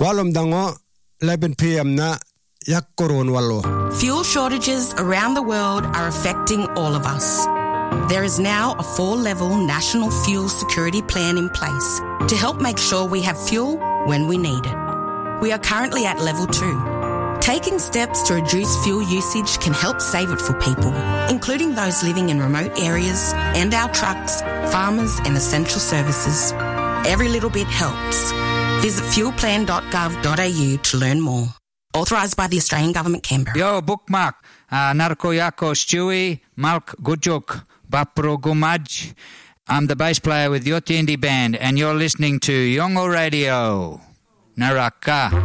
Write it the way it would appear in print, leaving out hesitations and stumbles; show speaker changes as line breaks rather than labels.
Walum dango 11 p.m. na yakkoron walo.
Fuel shortages around the world are affecting all of us. There is now a 4-level national fuel security plan in place to help make sure we have fuel when we need it. We are currently at level 2. Taking steps to reduce fuel usage can help save it for people, including those living in remote areas and our trucks, farmers and essential services. Every little bit helps. Visit fuelplan.gov.au to learn more. Authorised by the Australian Government, Canberra.
Yo, bookmark. Narko Yako Stewie, Malk Gujuk, Bapro Gumaj. I'm the bass player with Yoti Indie Band, and you're listening to Yongo Radio. Naraka.